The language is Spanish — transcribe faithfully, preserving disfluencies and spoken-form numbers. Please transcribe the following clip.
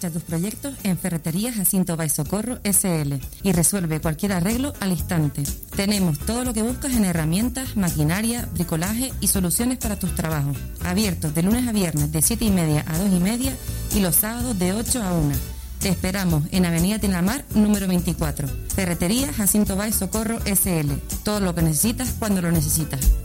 Marcha tus proyectos en Ferretería Jacinto Báez Socorro S L y resuelve cualquier arreglo al instante. Tenemos todo lo que buscas en herramientas, maquinaria, bricolaje y soluciones para tus trabajos. Abiertos de lunes a viernes de siete y media a dos y media y los sábados de ocho a una. Te esperamos en Avenida Tinamar, número veinticuatro. Ferretería Jacinto Báez Socorro S L. Todo lo que necesitas cuando lo necesitas.